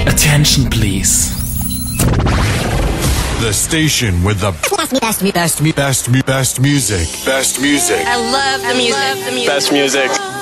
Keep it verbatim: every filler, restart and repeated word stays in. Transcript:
Attention, please. The station with the best, best, best, best, best, best music. Best music. I love the music. I love the music. Best music.